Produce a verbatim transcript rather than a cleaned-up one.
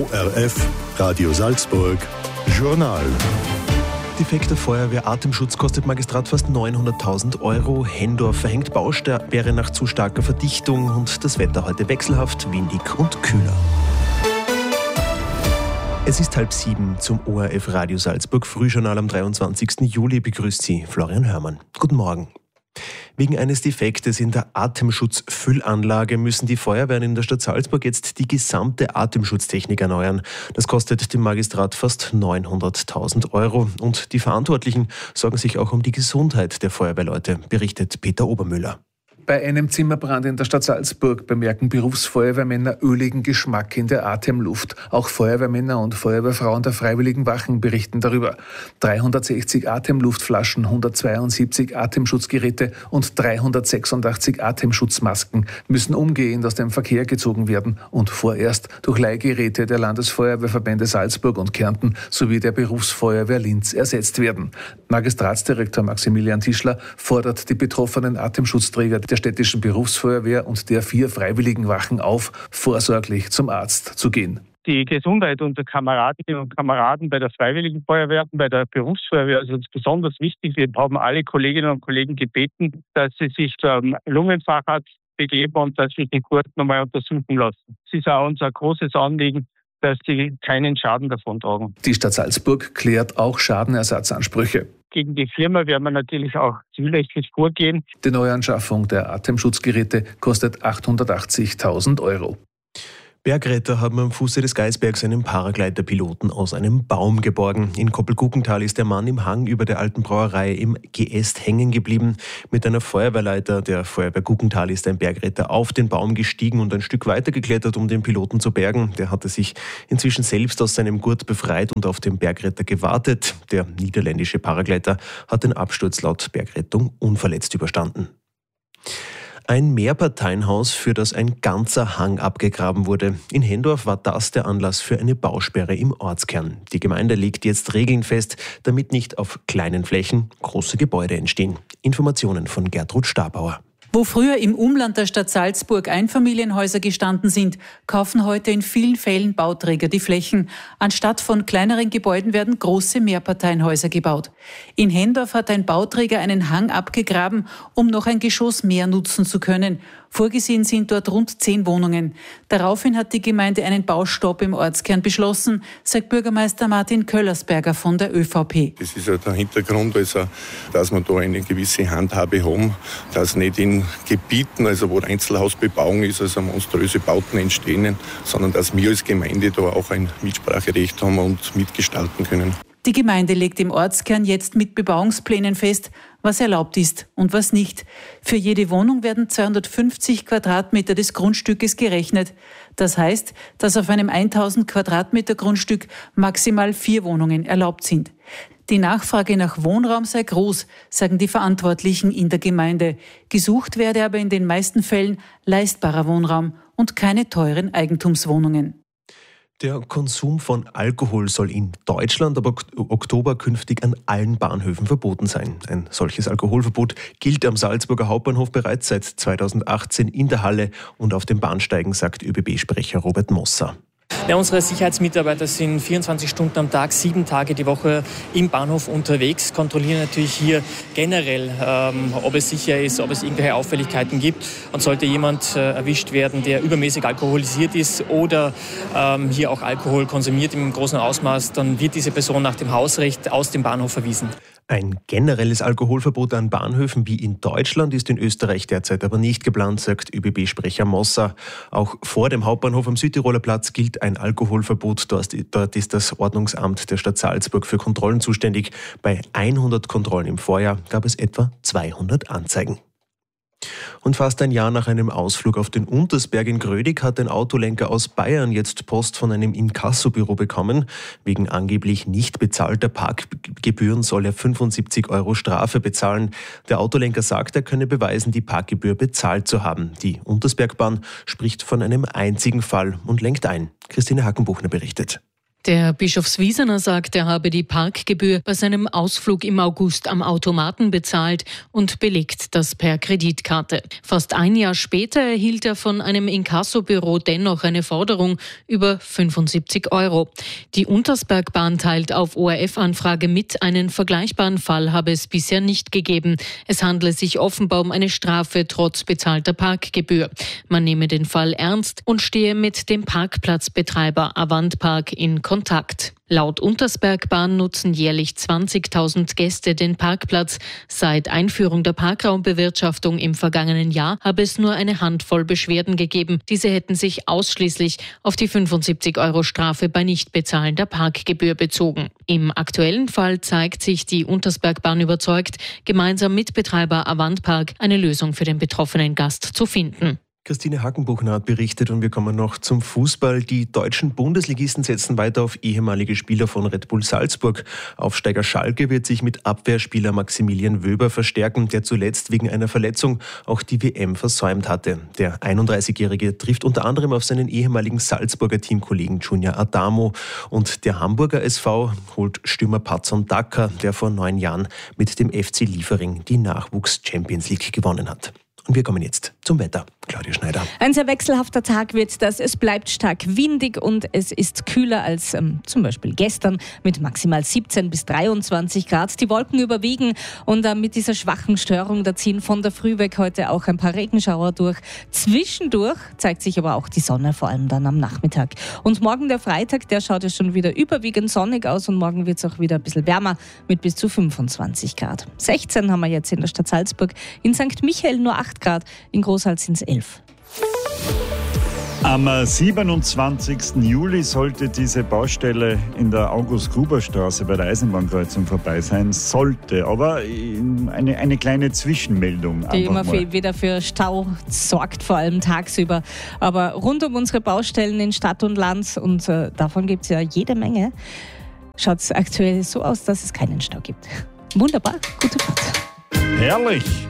R F, Radio Salzburg, Journal. Defekter Feuerwehr-Atemschutz kostet Magistrat fast neunhunderttausend Euro. Hendorf verhängt Bausperre nach zu starker Verdichtung und das Wetter heute wechselhaft, windig und kühler. Es ist halb sieben zum O R F Radio Salzburg Frühjournal am dreiundzwanzigsten Juli. Begrüßt Sie Florian Hörmann. Guten Morgen. Wegen eines Defektes in der Atemschutzfüllanlage müssen die Feuerwehren in der Stadt Salzburg jetzt die gesamte Atemschutztechnik erneuern. Das kostet dem Magistrat fast neunhunderttausend Euro. Und die Verantwortlichen sorgen sich auch um die Gesundheit der Feuerwehrleute, berichtet Peter Obermüller. Bei einem Zimmerbrand in der Stadt Salzburg bemerken Berufsfeuerwehrmänner öligen Geschmack in der Atemluft. Auch Feuerwehrmänner und Feuerwehrfrauen der Freiwilligen Wachen berichten darüber. dreihundertsechzig Atemluftflaschen, hundertzweiundsiebzig Atemschutzgeräte und dreihundertsechsundachtzig Atemschutzmasken müssen umgehend aus dem Verkehr gezogen werden und vorerst durch Leihgeräte der Landesfeuerwehrverbände Salzburg und Kärnten sowie der Berufsfeuerwehr Linz ersetzt werden. Magistratsdirektor Maximilian Tischler fordert die betroffenen Atemschutzträger der städtischen Berufsfeuerwehr und der vier Freiwilligen Wachen auf, vorsorglich zum Arzt zu gehen. Die Gesundheit unserer Kameradinnen und Kameraden bei der Freiwilligen Feuerwehr, bei der Berufsfeuerwehr ist uns besonders wichtig. Wir haben alle Kolleginnen und Kollegen gebeten, dass sie sich zum Lungenfacharzt begeben und dass sie den Kurt nochmal untersuchen lassen. Es ist auch unser großes Anliegen, dass sie keinen Schaden davontragen. Die Stadt Salzburg klärt auch Schadenersatzansprüche. Gegen die Firma werden wir natürlich auch zivilrechtlich vorgehen. Die Neuanschaffung der Atemschutzgeräte kostet achthundertachtzigtausend Euro. Bergretter haben am Fuße des Geisbergs einen Paragleiterpiloten aus einem Baum geborgen. In Koppelguggental ist der Mann im Hang über der alten Brauerei im Geäst hängen geblieben. Mit einer Feuerwehrleiter der Feuerwehr Guggental ist ein Bergretter auf den Baum gestiegen und ein Stück weiter geklettert, um den Piloten zu bergen. Der hatte sich inzwischen selbst aus seinem Gurt befreit und auf den Bergretter gewartet. Der niederländische Paragleiter hat den Absturz laut Bergrettung unverletzt überstanden. Ein Mehrparteienhaus, für das ein ganzer Hang abgegraben wurde. In Hendorf war das der Anlass für eine Bausperre im Ortskern. Die Gemeinde legt jetzt Regeln fest, damit nicht auf kleinen Flächen große Gebäude entstehen. Informationen von Gertrud Stabauer. Wo früher im Umland der Stadt Salzburg Einfamilienhäuser gestanden sind, kaufen heute in vielen Fällen Bauträger die Flächen. Anstatt von kleineren Gebäuden werden große Mehrparteienhäuser gebaut. In Hendorf hat ein Bauträger einen Hang abgegraben, um noch ein Geschoss mehr nutzen zu können. Vorgesehen sind dort rund zehn Wohnungen. Daraufhin hat die Gemeinde einen Baustopp im Ortskern beschlossen, sagt Bürgermeister Martin Köllersberger von der ÖVP. Das ist ja der Hintergrund, also, dass wir da eine gewisse Handhabe haben, dass nicht in Gebieten, also wo Einzelhausbebauung ist, also monströse Bauten entstehen, sondern dass wir als Gemeinde da auch ein Mitspracherecht haben und mitgestalten können. Die Gemeinde legt im Ortskern jetzt mit Bebauungsplänen fest, was erlaubt ist und was nicht. Für jede Wohnung werden zweihundertfünfzig Quadratmeter des Grundstückes gerechnet. Das heißt, dass auf einem tausend Quadratmeter Grundstück maximal vier Wohnungen erlaubt sind. Die Nachfrage nach Wohnraum sei groß, sagen die Verantwortlichen in der Gemeinde. Gesucht werde aber in den meisten Fällen leistbarer Wohnraum und keine teuren Eigentumswohnungen. Der Konsum von Alkohol soll in Deutschland ab Oktober künftig an allen Bahnhöfen verboten sein. Ein solches Alkoholverbot gilt am Salzburger Hauptbahnhof bereits seit zweitausendachtzehn in der Halle und auf den Bahnsteigen, sagt ÖBB-Sprecher Robert Mosser. Ja, unsere Sicherheitsmitarbeiter sind vierundzwanzig Stunden am Tag, sieben Tage die Woche im Bahnhof unterwegs, kontrollieren natürlich hier generell, ähm, ob es sicher ist, ob es irgendwelche Auffälligkeiten gibt. Und sollte jemand äh, erwischt werden, der übermäßig alkoholisiert ist oder ähm, hier auch Alkohol konsumiert im großen Ausmaß, dann wird diese Person nach dem Hausrecht aus dem Bahnhof verwiesen. Ein generelles Alkoholverbot an Bahnhöfen wie in Deutschland ist in Österreich derzeit aber nicht geplant, sagt ÖBB-Sprecher Mosser. Auch vor dem Hauptbahnhof am Südtiroler Platz gilt ein Alkoholverbot. Dort ist das Ordnungsamt der Stadt Salzburg für Kontrollen zuständig. Bei hundert Kontrollen im Vorjahr gab es etwa zweihundert Anzeigen. Und fast ein Jahr nach einem Ausflug auf den Untersberg in Grödig hat ein Autolenker aus Bayern jetzt Post von einem Inkassobüro bekommen. Wegen angeblich nicht bezahlter Parkgebühren soll er fünfundsiebzig Euro Strafe bezahlen. Der Autolenker sagt, er könne beweisen, die Parkgebühr bezahlt zu haben. Die Untersbergbahn spricht von einem einzigen Fall und lenkt ein. Christine Hackenbuchner berichtet. Der Bischofswiesener sagt, er habe die Parkgebühr bei seinem Ausflug im August am Automaten bezahlt und belegt das per Kreditkarte. Fast ein Jahr später erhielt er von einem Inkassobüro dennoch eine Forderung über fünfundsiebzig Euro. Die Untersbergbahn teilt auf O R F-Anfrage mit, einen vergleichbaren Fall habe es bisher nicht gegeben. Es handle sich offenbar um eine Strafe trotz bezahlter Parkgebühr. Man nehme den Fall ernst und stehe mit dem Parkplatzbetreiber Avantpark in Kontakt. Kontakt. Laut Untersbergbahn nutzen jährlich zwanzigtausend Gäste den Parkplatz. Seit Einführung der Parkraumbewirtschaftung im vergangenen Jahr habe es nur eine Handvoll Beschwerden gegeben. Diese hätten sich ausschließlich auf die fünfundsiebzig Euro Strafe bei Nichtbezahlen der Parkgebühr bezogen. Im aktuellen Fall zeigt sich die Untersbergbahn überzeugt, gemeinsam mit Betreiber Avantpark eine Lösung für den betroffenen Gast zu finden. Christine Hackenbuchner hat berichtet und wir kommen noch zum Fußball. Die deutschen Bundesligisten setzen weiter auf ehemalige Spieler von Red Bull Salzburg. Aufsteiger Schalke wird sich mit Abwehrspieler Maximilian Wöber verstärken, der zuletzt wegen einer Verletzung auch die W M versäumt hatte. Der einunddreißigjährige trifft unter anderem auf seinen ehemaligen Salzburger Teamkollegen Junior Adamo. Und der Hamburger S V holt Stürmer Patson Daka, der vor neun Jahren mit dem F C Liefering die Nachwuchs-Champions League gewonnen hat. Und wir kommen jetzt zum Wetter. Claudia Schneider. Ein sehr wechselhafter Tag wird das. Es bleibt stark windig und es ist kühler als ähm, zum Beispiel gestern mit maximal siebzehn bis dreiundzwanzig Grad. Die Wolken überwiegen und äh, mit dieser schwachen Störung, da ziehen von der Früh weg heute auch ein paar Regenschauer durch. Zwischendurch zeigt sich aber auch die Sonne, vor allem dann am Nachmittag. Und morgen der Freitag, der schaut ja schon wieder überwiegend sonnig aus und morgen wird es auch wieder ein bisschen wärmer mit bis zu fünfundzwanzig Grad. sechzehn haben wir jetzt in der Stadt Salzburg, in Sankt Michael nur acht Grad, in Großhals sind es elf. Am siebenundzwanzigsten Juli sollte diese Baustelle in der August-Gruber-Straße bei der Eisenbahnkreuzung vorbei sein. Sollte, aber eine, eine kleine Zwischenmeldung. Die immer für, wieder für Stau sorgt, vor allem tagsüber. Aber rund um unsere Baustellen in Stadt und Land, und äh, davon gibt es ja jede Menge, schaut es aktuell so aus, dass es keinen Stau gibt. Wunderbar, gute Fahrt. Herrlich!